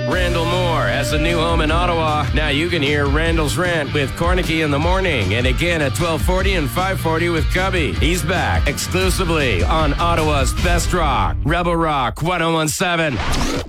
Randall Moore has a new home in Ottawa. Now you can hear Randall's Rant with Cornicky in the morning and again at 12:40 and 5:40 with Cubby. He's back exclusively on Ottawa's Best Rock, Rebel Rock 101.7.